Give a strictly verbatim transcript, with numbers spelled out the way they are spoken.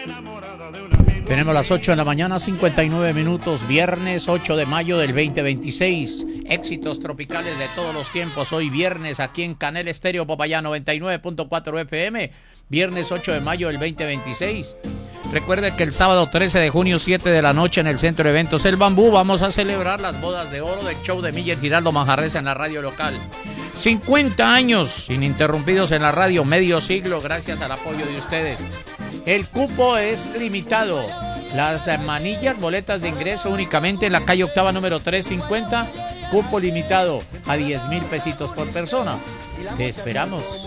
Tenemos las ocho de la mañana, cincuenta y nueve minutos, viernes ocho de mayo del veinte veintiséis. Éxitos tropicales de todos los tiempos. Hoy viernes aquí en Canel Estéreo Popayán noventa y nueve punto cuatro F M. Viernes ocho de mayo del veinte veintiséis. Recuerde que el sábado trece de junio, siete de la noche, en el Centro de Eventos El Bambú, vamos a celebrar las bodas de oro del show de Miller Giraldo Manjarres en la radio local. cincuenta años ininterrumpidos en la radio, medio siglo, gracias al apoyo de ustedes. El cupo es limitado. Las manillas, boletas de ingreso únicamente en la calle Octava número trescientos cincuenta. Cupo limitado a diez mil pesitos por persona. Te esperamos.